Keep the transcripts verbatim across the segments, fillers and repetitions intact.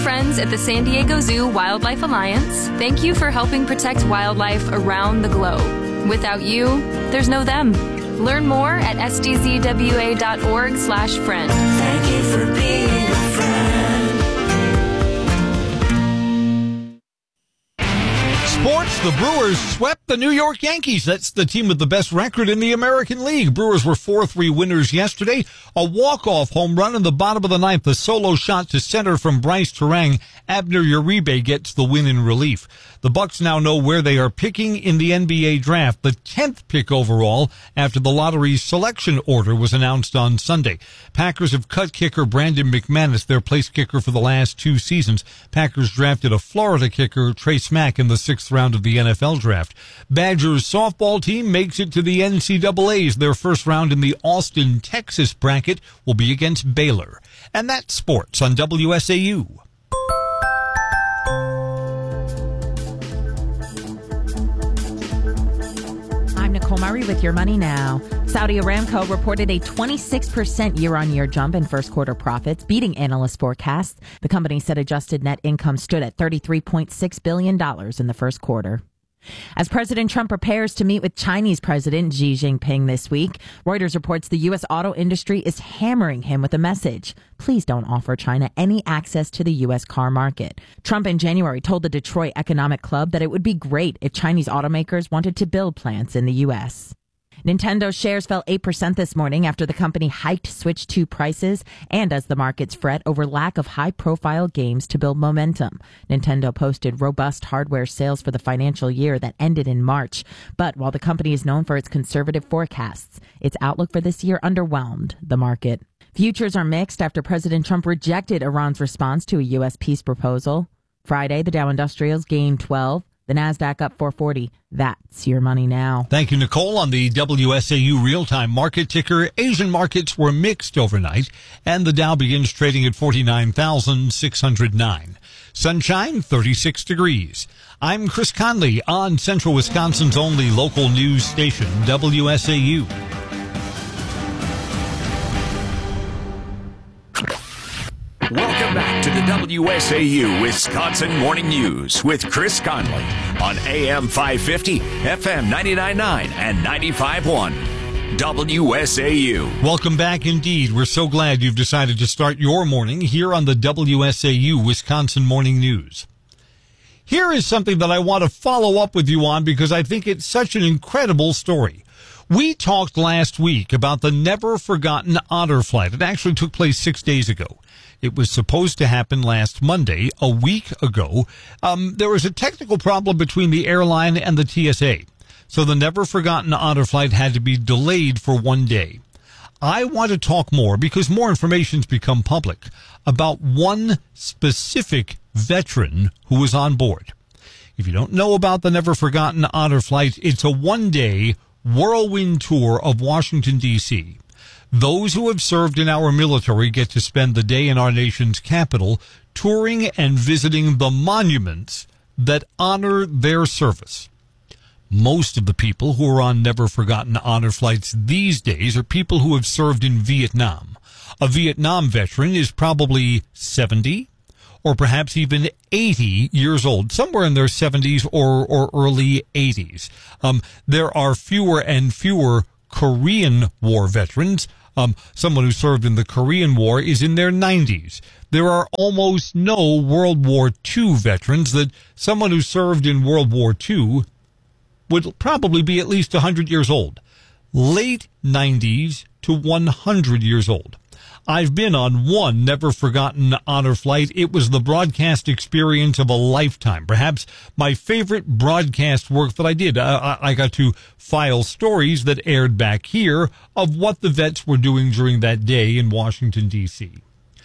Friends at the San Diego Zoo Wildlife Alliance, thank you for helping protect wildlife around the globe. Without you, there's no them. Learn more at s d z w a dot org slash friend. Thank you for being a friend. Sports, the Brewers swept the New York Yankees. That's the team with the best record in the American League. Brewers were four three winners yesterday. A walk-off home run in the bottom of the ninth. A solo shot to center from Bryce Terang. Abner Uribe gets the win in relief. The Bucks now know where they are picking in the N B A draft, the tenth pick overall after the lottery's selection order was announced on Sunday. Packers have cut kicker Brandon McManus, their place kicker for the last two seasons. Packers drafted a Florida kicker, Trace Mack, in the sixth round of the N F L draft. Badgers softball team makes it to the N C double A's. Their first round in the Austin, Texas bracket will be against Baylor. And that's sports on W S A U. Nicole Murray with Your Money Now. Saudi Aramco reported a twenty-six percent year-on-year jump in first quarter profits, beating analyst forecasts. The company said adjusted net income stood at thirty-three point six billion dollars in the first quarter. As President Trump prepares to meet with Chinese President Xi Jinping this week, Reuters reports the U S auto industry is hammering him with a message. Please don't offer China any access to the U S car market. Trump in January told the Detroit Economic Club that it would be great if Chinese automakers wanted to build plants in the U S. Nintendo shares fell eight percent this morning after the company hiked Switch two prices and as the markets fret over lack of high-profile games to build momentum. Nintendo posted robust hardware sales for the financial year that ended in March. But while the company is known for its conservative forecasts, its outlook for this year underwhelmed the market. Futures are mixed after President Trump rejected Iran's response to a U S peace proposal. Friday, the Dow Industrials gained twelve. The NASDAQ up four forty. That's Your Money Now. Thank you, Nicole. On the W S A U real-time market ticker, Asian markets were mixed overnight, and the Dow begins trading at forty-nine thousand six hundred nine. Sunshine, thirty-six degrees. I'm Chris Conley on Central Wisconsin's only local news station, W S A U. Welcome back to the W S A U Wisconsin Morning News with Chris Conley on A M five fifty, F M ninety-nine point nine, and ninety-five point one. W S A U. Welcome back indeed. We're so glad you've decided to start your morning here on the W S A U Wisconsin Morning News. Here is something that I want to follow up with you on because I think it's such an incredible story. We talked last week about the never-forgotten Otter flight. It actually took place six days ago. It was supposed to happen last Monday, a week ago. Um, there was a technical problem between the airline and the T S A. So the never-forgotten Otter flight had to be delayed for one day. I want to talk more, because more information's become public, about one specific veteran who was on board. If you don't know about the never-forgotten Otter flight, it's a one-day whirlwind tour of Washington, D C Those who have served in our military get to spend the day in our nation's capital touring and visiting the monuments that honor their service. Most of the people who are on never-forgotten honor flights these days are people who have served in Vietnam. A Vietnam veteran is probably seventy or perhaps even eighty years old, somewhere in their seventies or, or early eighties. Um, there are fewer and fewer Korean War veterans. Um, someone who served in the Korean War is in their nineties. There are almost no World War Two veterans. That someone who served in World War Two would probably be at least one hundred years old. Late nineties to one hundred years old. I've been on one never-forgotten honor flight. It was the broadcast experience of a lifetime. Perhaps my favorite broadcast work that I did. Uh, I got to file stories that aired back here of what the vets were doing during that day in Washington, D C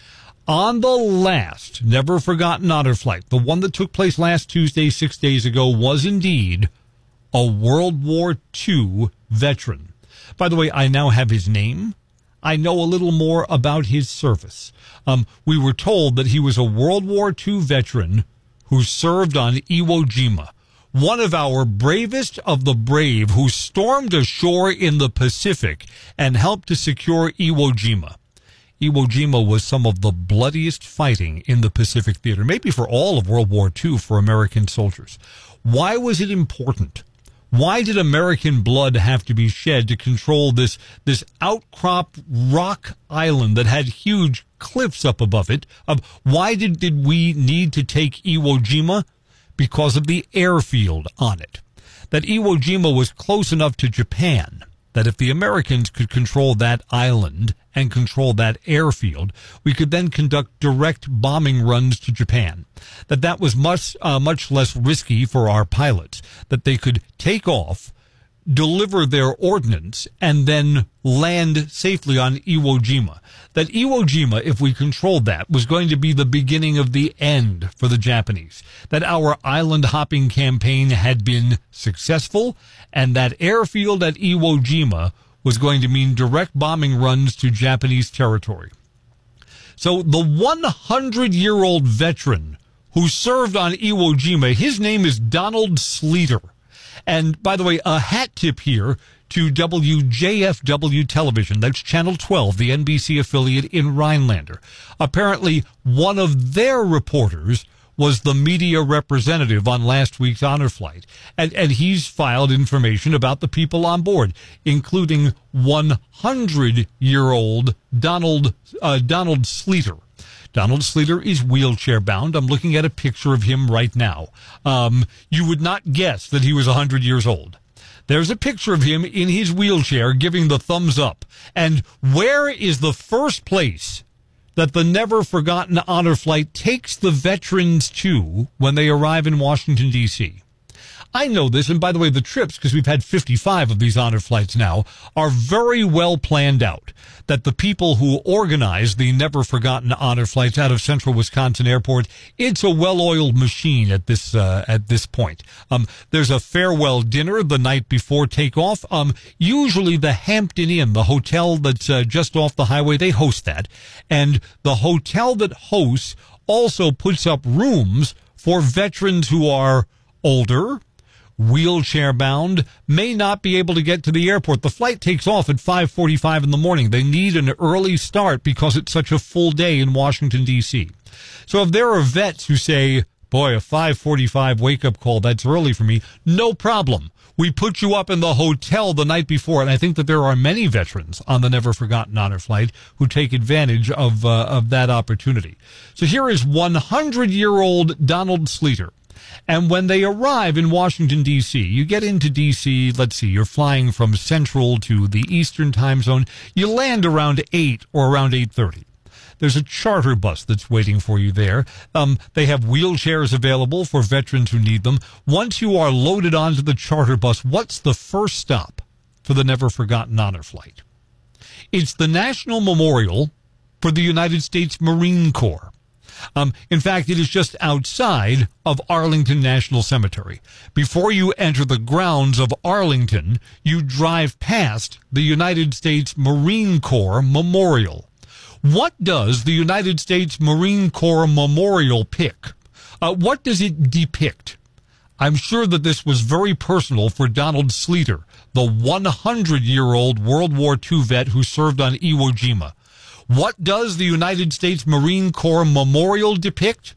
On the last never-forgotten honor flight, the one that took place last Tuesday, six days ago, was indeed a World War Two veteran. By the way, I now have his name. I know a little more about his service. Um, we were told that he was a World War Two veteran who served on Iwo Jima, one of our bravest of the brave who stormed ashore in the Pacific and helped to secure Iwo Jima. Iwo Jima was some of the bloodiest fighting in the Pacific Theater, maybe for all of World War Two for American soldiers. Why was it important? Why did American blood have to be shed to control this, this outcrop rock island that had huge cliffs up above it? Uh, why did, did we need to take Iwo Jima? Because of the airfield on it. That Iwo Jima was close enough to Japan that if the Americans could control that island and control that airfield, we could then conduct direct bombing runs to Japan. That that was much, uh, much less risky for our pilots. That they could take off, deliver their ordnance, and then land safely on Iwo Jima. That Iwo Jima, if we controlled that, was going to be the beginning of the end for the Japanese. That our island hopping campaign had been successful, and that airfield at Iwo Jima was going to mean direct bombing runs to Japanese territory. So the one hundred year old veteran who served on Iwo Jima, his name is Donald Sleeter. And by the way, a hat tip here to W J F W television. That's Channel twelve, the N B C affiliate in Rhinelander. Apparently, one of their reporters was the media representative on last week's honor flight. And, and he's filed information about the people on board, including one hundred year old Donald, uh, Donald Sleeter. Donald Sleeter is wheelchair bound. I'm looking at a picture of him right now. Um, you would not guess that he was one hundred years old. There's a picture of him in his wheelchair giving the thumbs up. And where is the first place that the Never Forgotten Honor Flight takes the veterans to when they arrive in Washington, D C? I know this, and by the way, the trips, because we've had fifty-five of these honor flights now, are very well planned out. That the people who organize the Never Forgotten Honor Flights out of Central Wisconsin Airport, it's a well-oiled machine at this uh, at this point. Um, there's a farewell dinner the night before takeoff. Um, usually the Hampton Inn, the hotel that's uh, just off the highway, they host that, and the hotel that hosts also puts up rooms for veterans who are older, wheelchair bound, may not be able to get to the airport. The flight takes off at five forty-five in the morning. They need an early start because it's such a full day in Washington, D C. So if there are vets who say, boy, a five forty-five wake-up call, that's early for me, no problem. We put you up in the hotel the night before, and I think that there are many veterans on the Never Forgotten Honor Flight who take advantage of, uh, of that opportunity. So here is one hundred year old Donald Sleeter. And when they arrive in Washington, D C, you get into D C, let's see, you're flying from Central to the Eastern time zone. You land around eight or around eight thirty. There's a charter bus that's waiting for you there. Um, they have wheelchairs available for veterans who need them. Once you are loaded onto the charter bus, what's the first stop for the Never Forgotten Honor Flight? It's the National Memorial for the United States Marine Corps. Um, in fact, it is just outside of Arlington National Cemetery. Before you enter the grounds of Arlington, you drive past the United States Marine Corps Memorial. What does the United States Marine Corps Memorial pick? Uh, what does it depict? I'm sure that this was very personal for Donald Sleeter, the one hundred year old World War Two vet who served on Iwo Jima. What does the United States Marine Corps Memorial depict?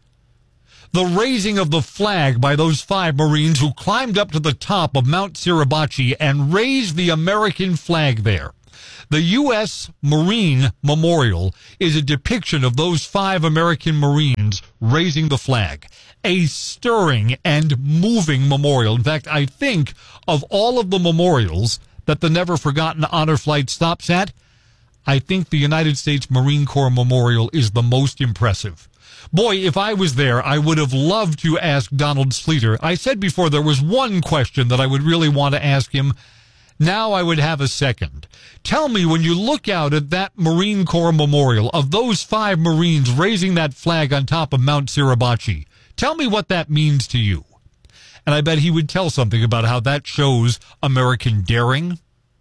The raising of the flag by those five Marines who climbed up to the top of Mount Suribachi and raised the American flag there. The U S Marine Memorial is a depiction of those five American Marines raising the flag. A stirring and moving memorial. In fact, I think of all of the memorials that the Never Forgotten Honor Flight stops at, I think the United States Marine Corps Memorial is the most impressive. Boy, if I was there, I would have loved to ask Donald Sleeter. I said before there was one question that I would really want to ask him. Now I would have a second. Tell me, when you look out at that Marine Corps Memorial of those five Marines raising that flag on top of Mount Suribachi, tell me what that means to you. And I bet he would tell something about how that shows American daring,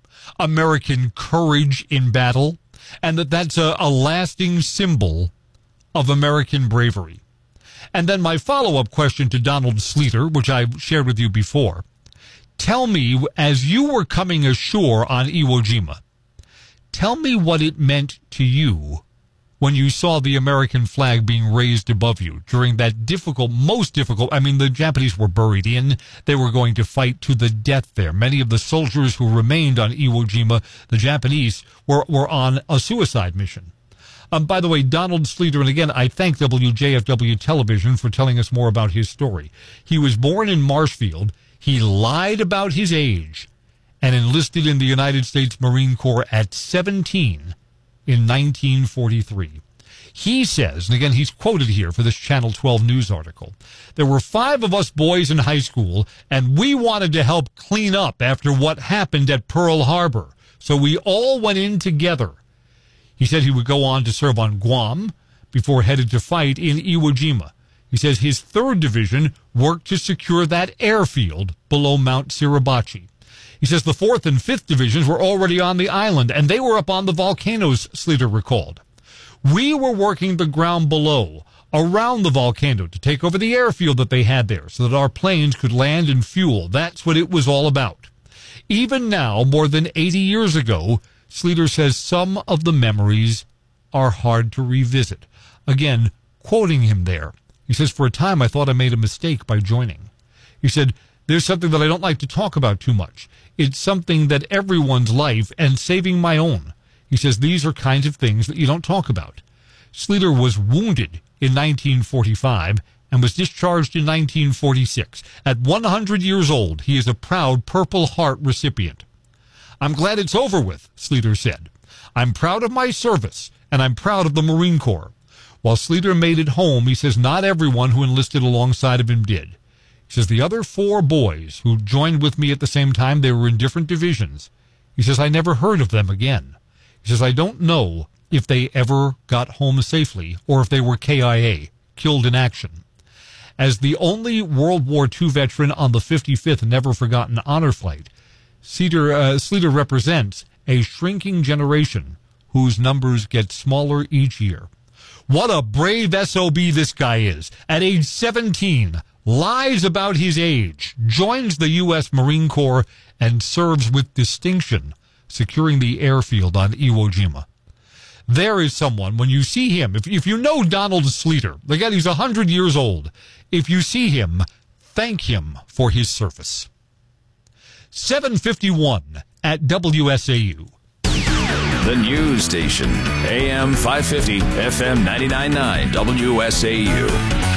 American courage in battle, and that that's a, a lasting symbol of American bravery. And then my follow-up question to Donald Sleeter, which I shared with you before, tell me, as you were coming ashore on Iwo Jima, tell me what it meant to you when you saw the American flag being raised above you during that difficult, most difficult, I mean, the Japanese were buried in. They were going to fight to the death there. Many of the soldiers who remained on Iwo Jima, the Japanese, were, were on a suicide mission. Um, by the way, Donald Sleeter, and again, I thank W J F W Television for telling us more about his story. He was born in Marshfield. He lied about his age and enlisted in the United States Marine Corps at seventeen in nineteen forty-three. He says, and again, he's quoted here for this Channel twelve news article, there were five of us boys in high school, and we wanted to help clean up after what happened at Pearl Harbor. So we all went in together. He said he would go on to serve on Guam before headed to fight in Iwo Jima. He says his third Division worked to secure that airfield below Mount Suribachi. He says the fourth and fifth Divisions were already on the island, and they were up on the volcanoes, Sleeter recalled. We were working the ground below, around the volcano, to take over the airfield that they had there so that our planes could land and fuel. That's what it was all about. Even now, more than eighty years ago, Sleeter says some of the memories are hard to revisit. Again, quoting him there, he says, for a time I thought I made a mistake by joining. He said, there's something that I don't like to talk about too much. It's something that everyone's life and saving my own. He says these are kinds of things that you don't talk about. Sleeter was wounded in nineteen forty-five and was discharged in nineteen forty-six. At one hundred years old, he is a proud Purple Heart recipient. I'm glad it's over with, Sleeter said. I'm proud of my service, and I'm proud of the Marine Corps. While Sleeter made it home, he says not everyone who enlisted alongside of him did. He says the other four boys who joined with me at the same time, they were in different divisions. He says I never heard of them again. He says I don't know if they ever got home safely or if they were K I A, killed in action. As the only World War Two veteran on the fifty-fifth Never Forgotten Honor Flight, Sleeter, uh, Sleeter represents a shrinking generation whose numbers get smaller each year. What a brave S O B this guy is. At age seventeen, lies about his age, joins the U S Marine Corps, and serves with distinction, securing the airfield on Iwo Jima. There is someone, when you see him, if, if you know Donald Sleeter, again, he's one hundred years old, if you see him, thank him for his service. seven fifty-one at W S A U. The news station, A M five fifty, F M ninety-nine point nine, W S A U.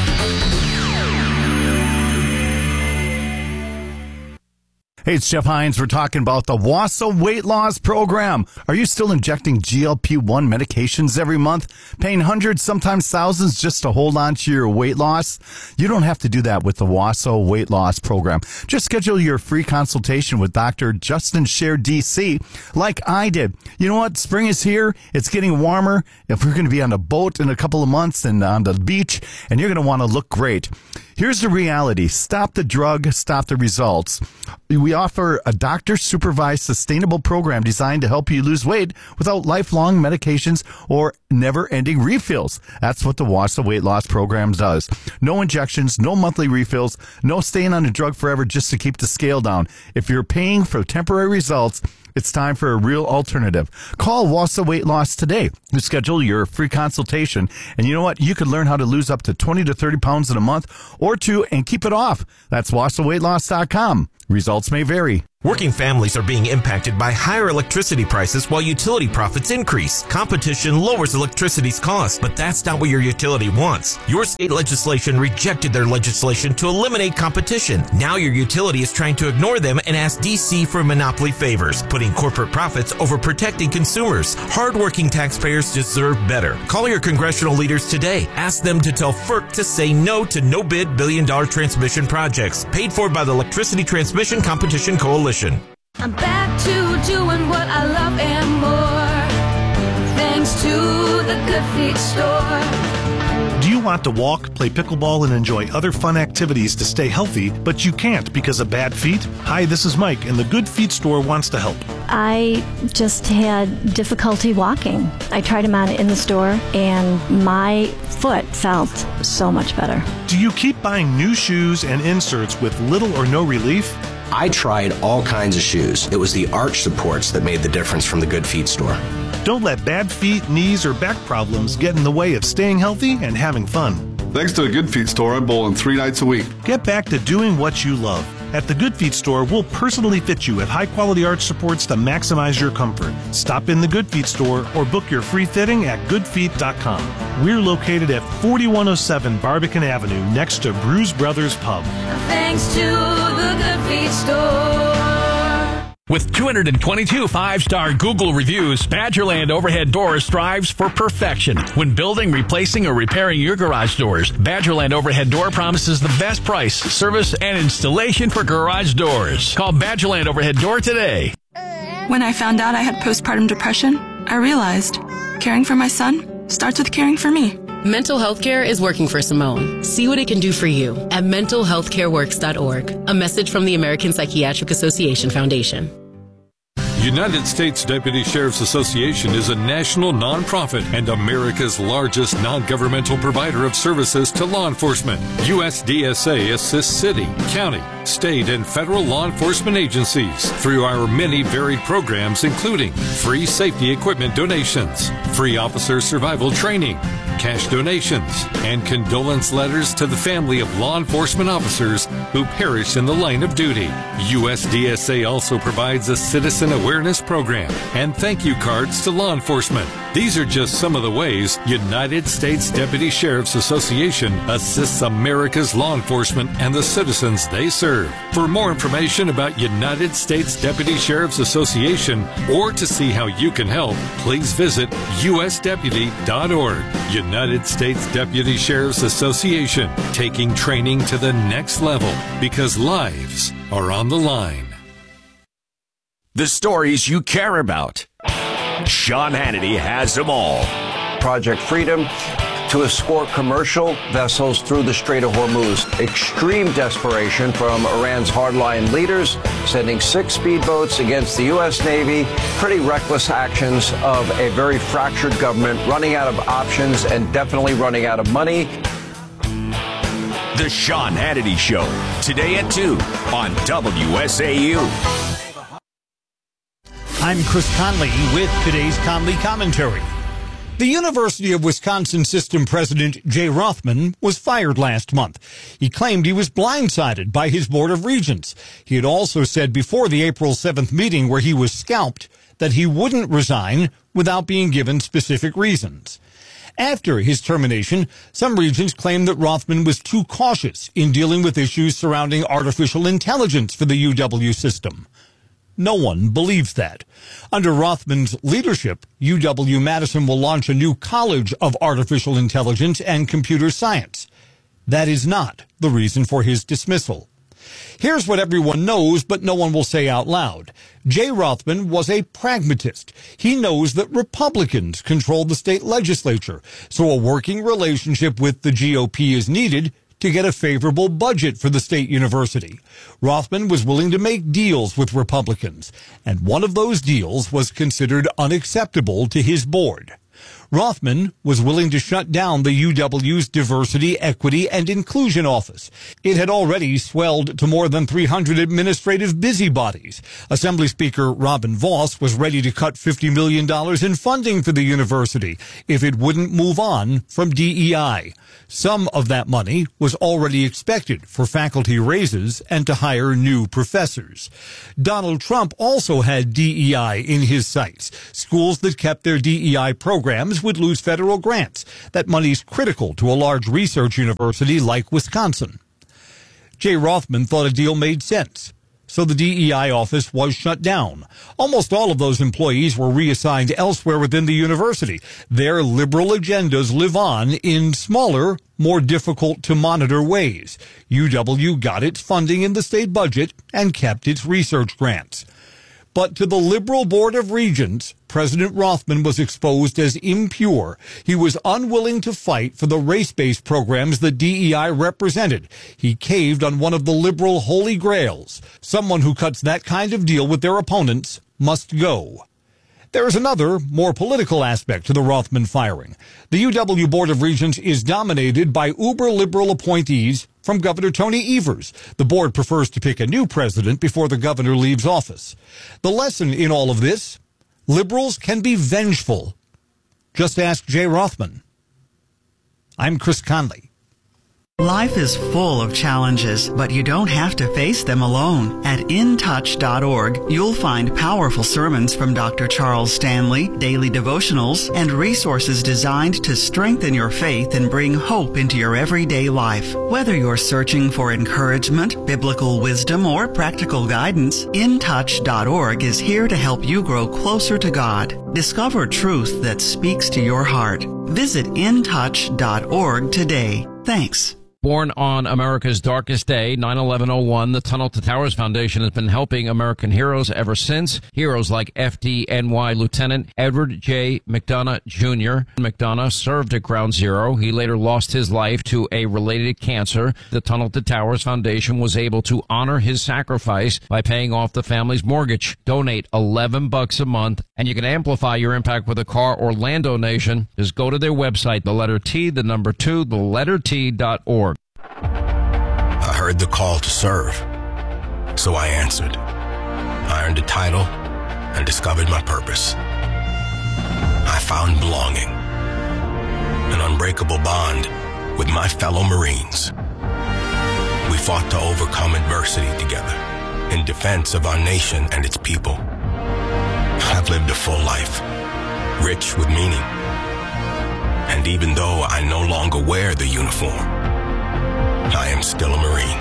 Hey, it's Jeff Hines. We're talking about the WASA weight loss program. Are you still injecting G L P one medications every month, paying hundreds, sometimes thousands just to hold on to your weight loss? You don't have to do that with the WASA weight loss program. Just schedule your free consultation with Doctor Justin Scher, D C, like I did. You know what? Spring is here. It's getting warmer. If we're going to be on a boat in a couple of months and on the beach, and you're going to want to look great. Here's the reality. Stop the drug, stop the results. We offer a doctor-supervised, sustainable program designed to help you lose weight without lifelong medications or never-ending refills. That's what the WASA weight loss program does. No injections, no monthly refills, no staying on a drug forever just to keep the scale down. If you're paying for temporary results, it's time for a real alternative. Call WASA Weight Loss today to schedule your free consultation. And you know what? You could learn how to lose up to twenty to thirty pounds in a month or two and keep it off. That's wasa weight loss dot com. Results may vary. Working families are being impacted by higher electricity prices while utility profits increase. Competition lowers electricity's cost, but that's not what your utility wants. Your state legislation rejected their legislation to eliminate competition. Now your utility is trying to ignore them and ask D C for monopoly favors, putting corporate profits over protecting consumers. Hardworking taxpayers deserve better. Call your congressional leaders today. Ask them to tell FERC to say no to no-bid billion-dollar transmission projects paid for by the Electricity Transmission Competition Coalition. I'm back to doing what I love and more, thanks to the Good Feet store. Do you want to walk, play pickleball, and enjoy other fun activities to stay healthy, but you can't because of bad feet? Hi, this is Mike, and the Good Feet store wants to help. I just had difficulty walking. I tried them on in the store, and my foot felt so much better. Do you keep buying new shoes and inserts with little or no relief? I tried all kinds of shoes. It was the arch supports that made the difference from the Good Feet store. Don't let bad feet, knees, or back problems get in the way of staying healthy and having fun. Thanks to the Good Feet store, I'm bowling three nights a week. Get back to doing what you love. At the Good Feet store, we'll personally fit you with high-quality arch supports to maximize your comfort. Stop in the Good Feet store or book your free fitting at good feet dot com. We're located at forty-one oh seven Barbican Avenue next to Bruise Brothers Pub. Thanks to the Good Feet store. With two hundred twenty-two five-star Google reviews, Badgerland Overhead Doors strives for perfection. When building, replacing, or repairing your garage doors, Badgerland Overhead Door promises the best price, service, and installation for garage doors. Call Badgerland Overhead Door today. When I found out I had postpartum depression, I realized caring for my son starts with caring for me. Mental health care is working for Simone. See what it can do for you at mental health care works dot org. A message from the American Psychiatric Association Foundation. United States Deputy Sheriff's Association is a national nonprofit and America's largest non-governmental provider of services to law enforcement. U S D S A assists city, county, state, and federal law enforcement agencies through our many varied programs, including free safety equipment donations, free officer survival training, cash donations, and condolence letters to the family of law enforcement officers who perish in the line of duty. U S D S A also provides a citizen awareness program and thank you cards to law enforcement. These are just some of the ways United States Deputy Sheriff's Association assists America's law enforcement and the citizens they serve. For more information about United States Deputy Sheriff's Association or to see how you can help, please visit U S deputy dot org. United States Deputy Sheriff's Association, taking training to the next level because lives are on the line. The stories you care about. Sean Hannity has them all. Project Freedom to escort commercial vessels through the Strait of Hormuz. Extreme desperation from Iran's hardline leaders, sending six speedboats against the U S Navy. Pretty reckless actions of a very fractured government, running out of options and definitely running out of money. The Sean Hannity Show, today at two on W S A U. I'm Chris Conley with today's Conley Commentary. The University of Wisconsin System President Jay Rothman was fired last month. He claimed he was blindsided by his Board of Regents. He had also said before the April seventh meeting where he was scalped that he wouldn't resign without being given specific reasons. After his termination, some regents claimed that Rothman was too cautious in dealing with issues surrounding artificial intelligence for the U W system. No one believes that. Under Rothman's leadership, U W-Madison will launch a new College of Artificial Intelligence and Computer Science. That is not the reason for his dismissal. Here's what everyone knows, but no one will say out loud. Jay Rothman was a pragmatist. He knows that Republicans control the state legislature, so a working relationship with the G O P is needed to get a favorable budget for the state university. Rothman was willing to make deals with Republicans, and one of those deals was considered unacceptable to his board. Rothman was willing to shut down the U W's Diversity, Equity, and Inclusion Office. It had already swelled to more than three hundred administrative busybodies. Assembly Speaker Robin Vos was ready to cut fifty million dollars in funding for the university if it wouldn't move on from D E I. Some of that money was already expected for faculty raises and to hire new professors. Donald Trump also had D E I in his sights. Schools that kept their D E I programs would lose federal grants. That money's critical to a large research university like Wisconsin. Jay Rothman thought a deal made sense, so the D E I office was shut down. Almost all of those employees were reassigned elsewhere within the university. Their liberal agendas live on in smaller, more difficult to monitor ways. U W got its funding in the state budget and kept its research grants. But to the liberal Board of Regents, President Rothman was exposed as impure. He was unwilling to fight for the race-based programs that D E I represented. He caved on one of the liberal holy grails. Someone who cuts that kind of deal with their opponents must go. There is another, more political aspect to the Rothman firing. The U W Board of Regents is dominated by uber-liberal appointees from Governor Tony Evers. The board prefers to pick a new president before the governor leaves office. The lesson in all of this? Liberals can be vengeful. Just ask Jay Rothman. I'm Chris Conley. Life is full of challenges, but you don't have to face them alone. At in touch dot org, you'll find powerful sermons from Doctor Charles Stanley, daily devotionals, and resources designed to strengthen your faith and bring hope into your everyday life. Whether you're searching for encouragement, biblical wisdom, or practical guidance, in touch dot org is here to help you grow closer to God. Discover truth that speaks to your heart. Visit in touch dot org today. Thanks. Born on America's darkest day, nine eleven oh one, the Tunnel to Towers Foundation has been helping American heroes ever since. Heroes like F D N Y Lieutenant Edward J. McDonough Junior McDonough served at Ground Zero. He later lost his life to a related cancer. The Tunnel to Towers Foundation was able to honor his sacrifice by paying off the family's mortgage. Donate eleven bucks a month, and you can amplify your impact with a car or land donation. Just go to their website, the letter T, the number two, the letter T dot org. I heard the call to serve, so I answered. I earned a title and discovered my purpose. I found belonging, an unbreakable bond with my fellow Marines. We fought to overcome adversity together in defense of our nation and its people. I've lived a full life, rich with meaning. And even though I no longer wear the uniform, I am still a Marine.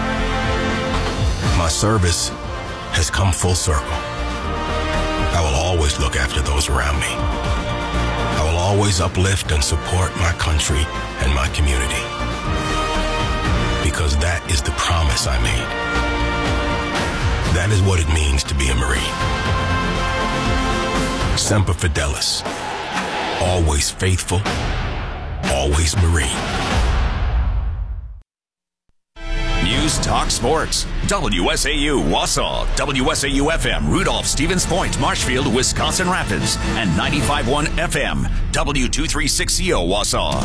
My service has come full circle. I will always look after those around me. I will always uplift and support my country and my community. Because that is the promise I made. That is what it means to be a Marine. Semper Fidelis. Always faithful. Always Marine. News Talk Sports. W S A U Wausau, W S A U F M Rudolph, Stevens Point, Marshfield, Wisconsin Rapids, and ninety-five point one F M W two thirty-six C O Wausau.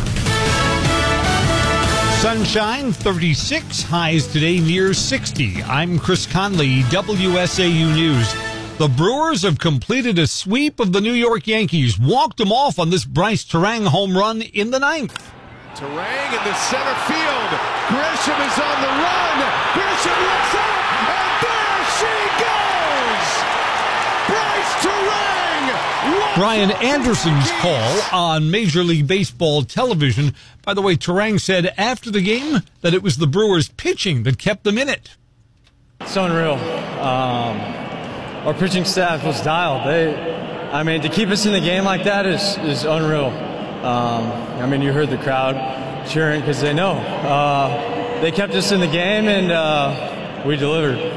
Sunshine, thirty-six. Highs today near sixty. I'm Chris Conley, W S A U News. The Brewers have completed a sweep of the New York Yankees, walked them off on this Bryce Terang home run in the ninth. Terang in the center field. Grisham is on the run. Grisham looks up, and there she goes! Bryce Terang! Brian Anderson's call on Major League Baseball television. By the way, Terang said after the game that it was the Brewers' pitching that kept them in it. It's unreal. Um, our pitching staff was dialed. They, I mean, to keep us in the game like that is, is unreal. Um, I mean, you heard the crowd cheering because they know. Uh, they kept us in the game, and uh, we delivered.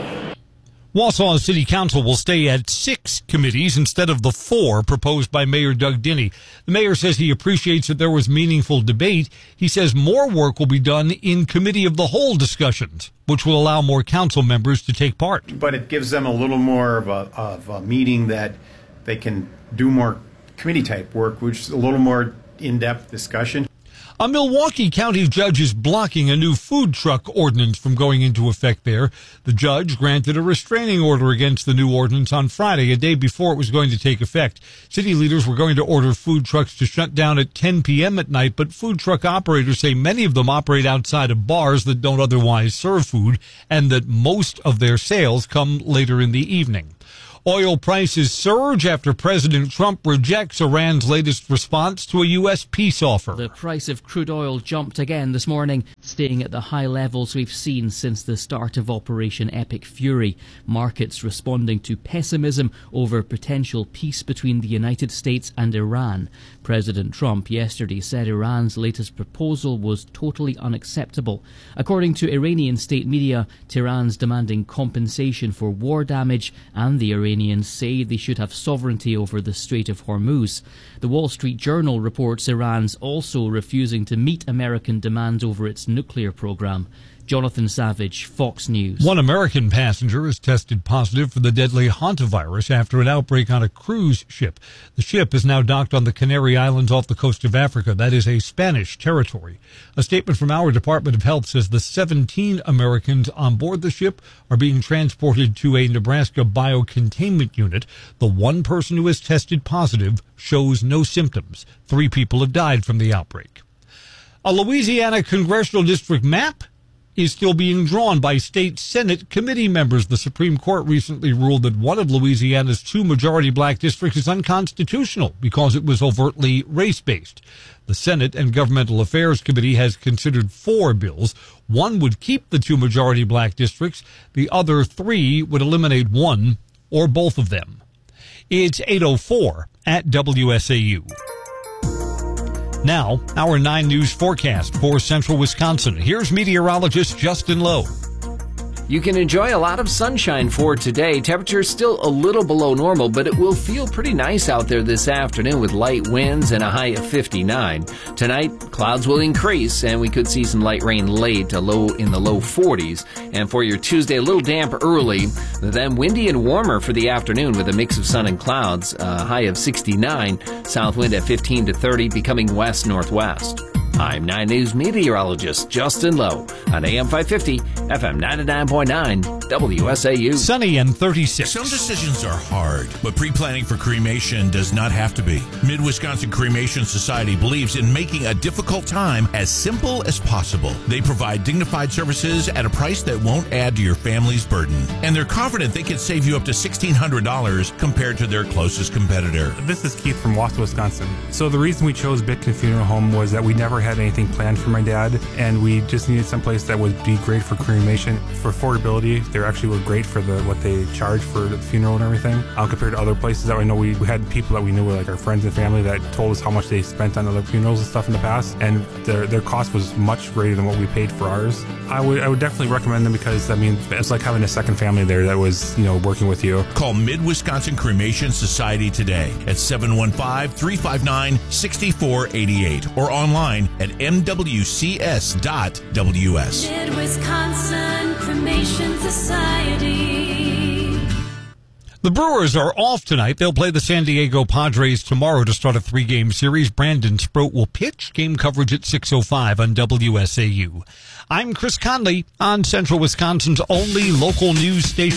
Wausau City Council will stay at six committees instead of the four proposed by Mayor Doug Dinney. The mayor says he appreciates that there was meaningful debate. He says more work will be done in committee of the whole discussions, which will allow more council members to take part. But it gives them a little more of a, of a meeting that they can do more committee-type work, which is a little more in-depth discussion. A Milwaukee County judge is blocking a new food truck ordinance from going into effect there. The judge granted a restraining order against the new ordinance on Friday, a day before it was going to take effect. City leaders were going to order food trucks to shut down at ten p.m. at night, but food truck operators say many of them operate outside of bars that don't otherwise serve food, and that most of their sales come later in the evening. Oil prices surge after President Trump rejects Iran's latest response to a U S peace offer. The price of crude oil jumped again this morning, staying at the high levels we've seen since the start of Operation Epic Fury. Markets responding to pessimism over potential peace between the United States and Iran. President Trump yesterday said Iran's latest proposal was totally unacceptable. According to Iranian state media, Tehran's demanding compensation for war damage, and the Iranians say they should have sovereignty over the Strait of Hormuz. The Wall Street Journal reports Iran's also refusing to meet American demands over its nuclear program. Jonathan Savage, Fox News. One American passenger has tested positive for the deadly hantavirus after an outbreak on a cruise ship. The ship is now docked on the Canary Islands off the coast of Africa. That is a Spanish territory. A statement from our Department of Health says the seventeen Americans on board the ship are being transported to a Nebraska biocontainment unit. The one person who has tested positive shows no symptoms. Three people have died from the outbreak. A Louisiana congressional district map is still being drawn by state Senate committee members. The Supreme Court recently ruled that one of Louisiana's two majority black districts is unconstitutional because it was overtly race-based. The Senate and Governmental Affairs Committee has considered four bills. One would keep the two majority black districts. The other three would eliminate one or both of them. It's eight oh four at W S A U. Now, our nine News forecast for central Wisconsin. Here's meteorologist Justin Lowe. You can enjoy a lot of sunshine for today. Temperature's still a little below normal, but it will feel pretty nice out there this afternoon with light winds and a high of fifty-nine. Tonight, clouds will increase, and we could see some light rain late, a low in the low forties. And for your Tuesday, a little damp early, then windy and warmer for the afternoon with a mix of sun and clouds, a high of sixty-nine, south wind at fifteen to thirty, becoming west-northwest. I'm nine News meteorologist Justin Lowe on A M five fifty, F M ninety-nine point nine, W S A U. Sunny and thirty-six. Some decisions are hard, but pre-planning for cremation does not have to be. Mid-Wisconsin Cremation Society believes in making a difficult time as simple as possible. They provide dignified services at a price that won't add to your family's burden. And they're confident they can save you up to sixteen hundred dollars compared to their closest competitor. This is Keith from Wausau, Wisconsin. So the reason we chose Bitkin Funeral Home was that we never had anything planned for my dad, and we just needed someplace that would be great for cremation. For affordability, they actually were great for the what they charge for the funeral and everything, um, compared to other places that we know. We, we had people that we knew were like our friends and family that told us how much they spent on other funerals and stuff in the past, and their their cost was much greater than what we paid for ours. I would I would definitely recommend them because, I mean, it's like having a second family there that was, you know, working with you. Call Mid-Wisconsin Cremation Society today at seven one five, three five nine, six four eight eight or online at m w c s dot w s. Mid-Wisconsin Cremation Society. The Brewers are off tonight. They'll play the San Diego Padres tomorrow to start a three-game series. Brandon Sproat will pitch. Game coverage at six oh five on W S A U. I'm Chris Conley on Central Wisconsin's only local news station.